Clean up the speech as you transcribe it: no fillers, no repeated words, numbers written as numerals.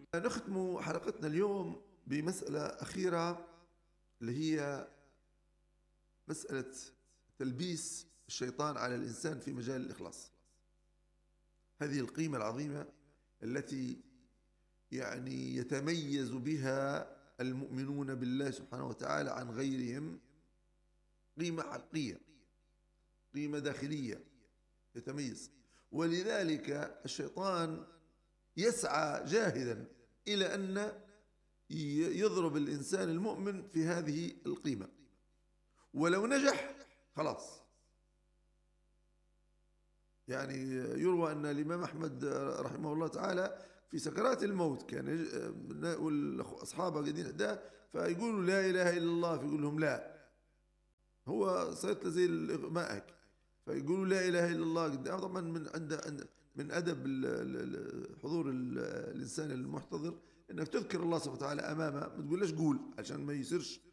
نختم حلقتنا اليوم بمسألة أخيرة، اللي هي مسألة تلبيس الشيطان على الإنسان في مجال الإخلاص. هذه القيمة العظيمة التي يعني يتميز بها المؤمنون بالله سبحانه وتعالى عن غيرهم، قيمة حقيقية، قيمة داخلية يتميز. ولذلك الشيطان يسعى جاهدا إلى أن يضرب الإنسان المؤمن في هذه القيمة، ولو نجح خلاص. يعني يروى أن الإمام أحمد رحمه الله تعالى في سكرات الموت كان أصحابه قاعدين حداه فيقولوا لا إله إلا الله، فيقول لهم لا، هو صارت له زي الإغماء هيك، فيقولوا لا إله إلا الله قدام. طبعا من أدب حضور الإنسان المحتضر إنك تذكر الله سبحانه وتعالى أمامه، ما تقولش قول عشان ما يصيرش